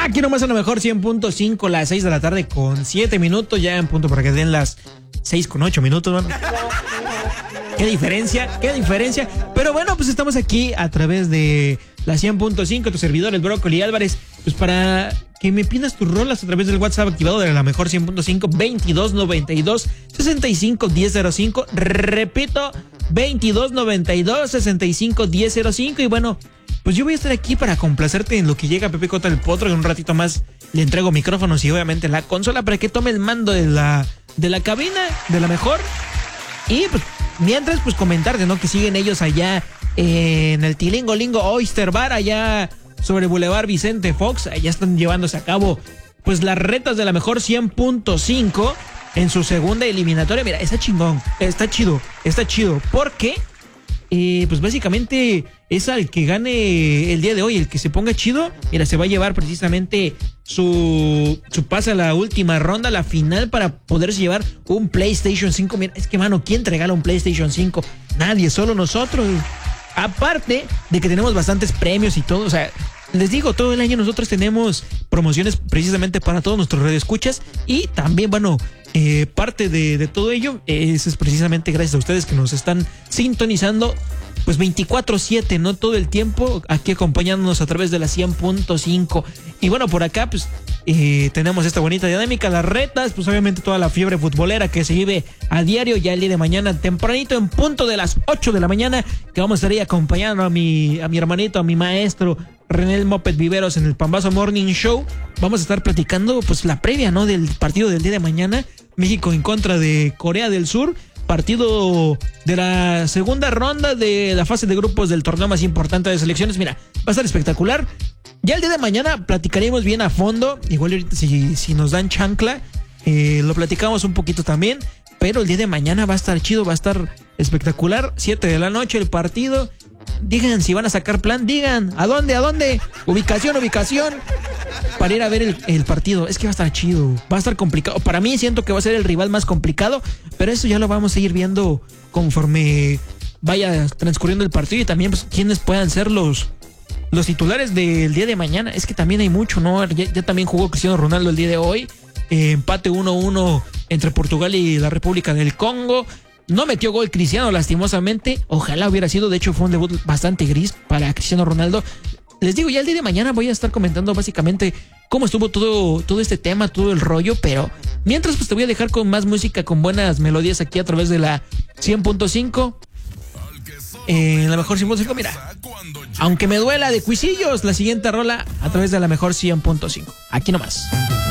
Aquí nomás a lo mejor 100.5, las 6 de la tarde con 7 minutos, ya en punto para que den las 6 con 8 minutos, ¿no? Qué diferencia. Pero bueno, pues estamos aquí a través de la 100.5, tu servidor, el Brócoli Álvarez, pues para que me pidas tus rolas a través del WhatsApp activado de la mejor 100.5, 2292-651005. Repito, 2292-651005. Y bueno, pues yo voy a estar aquí para complacerte en lo que llega Pepe Cota el Potro. En un ratito más le entrego micrófonos y obviamente la consola para que tome el mando de la cabina, de la mejor. Y pues mientras, pues comentarte, ¿no? Que siguen ellos allá en el Tilingolingo Oyster Bar, allá sobre Boulevard Vicente Fox. Allá están llevándose a cabo, pues, las retas de la mejor 100.5 en su segunda eliminatoria. Mira, está chingón, está chido, porque pues básicamente es al que gane el día de hoy, el que se ponga chido, mira, se va a llevar precisamente su pase a la última ronda, la final, para poderse llevar un PlayStation 5. Mira, es que, mano, ¿quién te regala un PlayStation 5? Nadie, solo nosotros. Aparte de que tenemos bastantes premios y todo, o sea, les digo, todo el año nosotros tenemos promociones precisamente para todos nuestros radioescuchas. Y también, bueno, parte de todo ello es precisamente gracias a ustedes que nos están sintonizando, pues 24/7, ¿no? Todo el tiempo aquí acompañándonos a través de la 100.5. Y bueno, por acá pues tenemos esta bonita dinámica, las retas, pues obviamente toda la fiebre futbolera que se vive a diario. Ya el día de mañana tempranito, en punto de las 8 de la mañana, que vamos a estar ahí acompañando a mi hermanito, a mi maestro René Moped Viveros en el Pambazo Morning Show. Vamos a estar platicando pues la previa, ¿no? Del partido del día de mañana, México en contra de Corea del Sur, partido de la segunda ronda de la fase de grupos del torneo más importante de selecciones. Mira, va a estar espectacular. Ya el día de mañana platicaremos bien a fondo. Igual ahorita si nos dan chancla, lo platicamos un poquito también. Pero el día de mañana va a estar chido, va a estar espectacular. 7 de la noche el partido. Digan si van a sacar plan, digan, ¿a dónde? Ubicación, para ir a ver el partido. Es que va a estar chido, va a estar complicado. Para mí siento que va a ser el rival más complicado, pero eso ya lo vamos a ir viendo conforme vaya transcurriendo el partido. Y también pues quiénes puedan ser los titulares del día de mañana. Es que también hay mucho, ¿no? Ya también jugó Cristiano Ronaldo el día de hoy. Empate 1-1 entre Portugal y la República del Congo. No metió gol Cristiano, lastimosamente. Ojalá hubiera sido. De hecho, fue un debut bastante gris para Cristiano Ronaldo. Les digo, ya el día de mañana voy a estar comentando básicamente cómo estuvo todo este tema, todo el rollo. Pero mientras, pues te voy a dejar con más música, con buenas melodías aquí a través de la 100.5. La mejor 100.5, mira, aunque me duela de Cuisillos, la siguiente rola a través de la mejor 100.5. Aquí nomás.